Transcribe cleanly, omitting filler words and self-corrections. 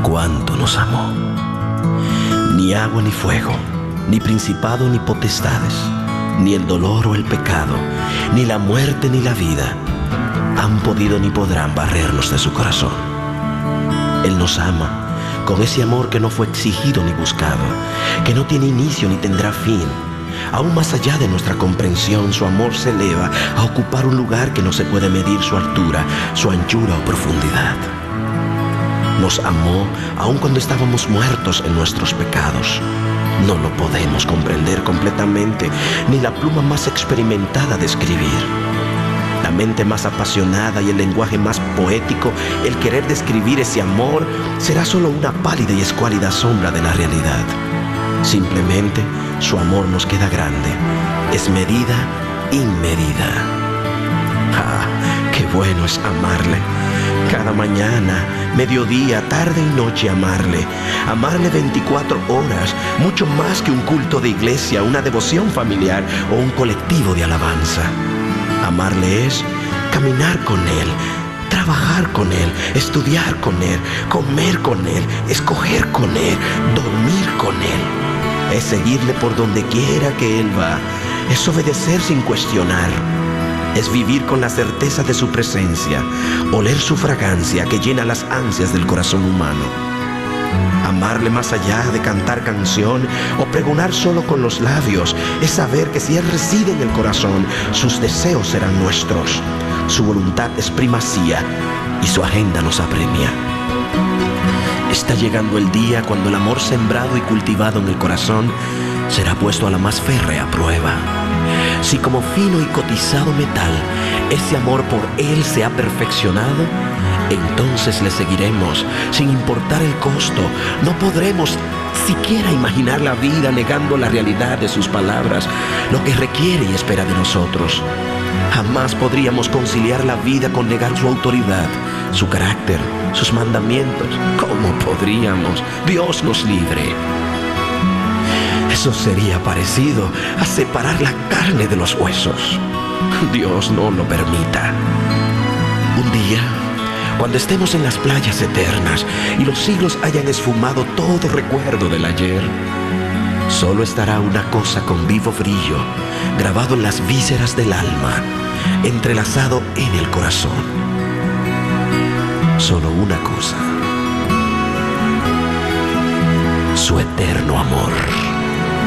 cuánto nos amó. Ni agua ni fuego, ni principado ni potestades, ni el dolor o el pecado, ni la muerte ni la vida han podido ni podrán barrernos de su corazón. Él nos ama con ese amor que no fue exigido ni buscado, que no tiene inicio ni tendrá fin. Aún más allá de nuestra comprensión, su amor se eleva a ocupar un lugar que no se puede medir su altura, su anchura o profundidad. Nos amó aun cuando estábamos muertos en nuestros pecados. No lo podemos comprender completamente, ni la pluma más experimentada de escribir. La mente más apasionada y el lenguaje más poético, el querer describir ese amor, será solo una pálida y escuálida sombra de la realidad. Simplemente, su amor nos queda grande, es medida inmedida. ¡Ah, qué bueno es amarle! Cada mañana, mediodía, tarde y noche amarle. Amarle 24 horas, mucho más que un culto de iglesia, una devoción familiar o un colectivo de alabanza. Amarle es caminar con Él, trabajar con Él, estudiar con Él, comer con Él, escoger con Él, dormir con Él. Es seguirle por donde quiera que Él va. Es obedecer sin cuestionar. Es vivir con la certeza de su presencia, oler su fragancia que llena las ansias del corazón humano. Amarle más allá de cantar canción o pregonar solo con los labios es saber que si Él reside en el corazón, sus deseos serán nuestros. Su voluntad es primacía y su agenda nos apremia. Está llegando el día cuando el amor sembrado y cultivado en el corazón será puesto a la más férrea prueba. Si como fino y cotizado metal ese amor por Él se ha perfeccionado, entonces le seguiremos sin importar el costo. No podremos siquiera imaginar la vida negando la realidad de sus palabras, lo que requiere y espera de nosotros. Jamás podríamos conciliar la vida con negar su autoridad, su carácter, sus mandamientos. ¿Cómo podríamos? Dios nos libre. Eso sería parecido a separar la carne de los huesos. Dios no lo permita. Un día, cuando estemos en las playas eternas y los siglos hayan esfumado todo recuerdo del ayer, solo estará una cosa con vivo brillo, grabado en las vísceras del alma, entrelazado en el corazón. Solo una cosa: su eterno amor.